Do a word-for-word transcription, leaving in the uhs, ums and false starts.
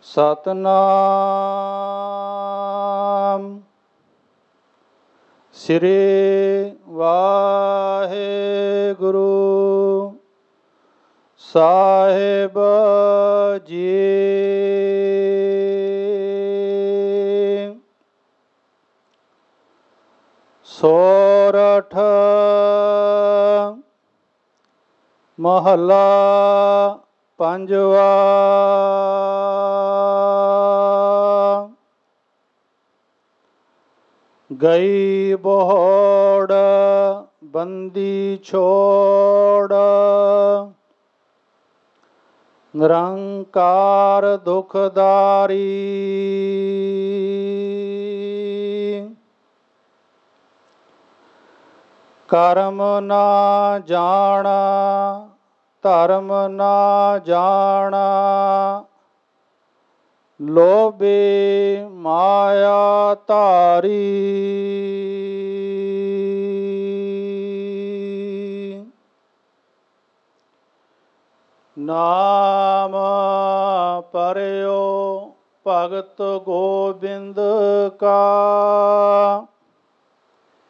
ਸਤਨਾਮ ਸ੍ਰੀ ਵਾਹਿਗੁਰੂ ਸਾਹਿਬ ਜੀ। ਸੋਰਠ ਮਹੱਲਾ ਪੰਜਵਾ। ਗਈ ਬੋਹੜ ਬੰਦੀ ਛੋੜ, ਨਿਰੰਕਾਰ ਦੁਖਦਾਰੀ। ਕਰਮ ਨਾ ਜਾਣਾ ਧਰਮ ਨਾ ਜਾਣਾ, ਲੋਭੀ ਮਾਇਆ ਧਾਰੀ। ਨਾਮ ਪਰਿਓ ਭਗਤ ਗੋਬਿੰਦ ਕਾ,